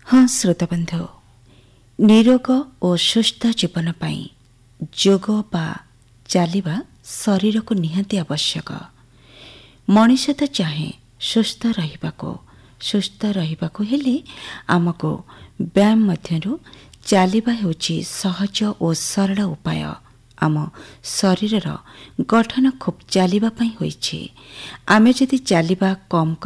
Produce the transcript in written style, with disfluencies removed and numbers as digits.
ହଁ ଶ୍ରୋତାବନ୍ଧୁ, ନିରୋଗ ଓ ସୁସ୍ଥ ଜୀବନ ପାଇଁ ଯୋଗ ବା ଚାଲିବା ଶରୀରକୁ ନିହାତି ଆବଶ୍ୟକ। ମଣିଷ ତ ଚାହେଁ ସୁସ୍ଥ ରହିବାକୁ ହେଲେ ଆମକୁ ବ୍ୟାୟାମ ମଧ୍ୟରୁ ଚାଲିବା ହେଉଛି ସହଜ ଓ ସରଳ ଉପାୟ। ଆମ ଶରୀରର ଗଠନ ଖୁବ୍ ଚାଲିବା ପାଇଁ ହୋଇଛି। ଆମେ ଯଦି ଚାଲିବା କମ୍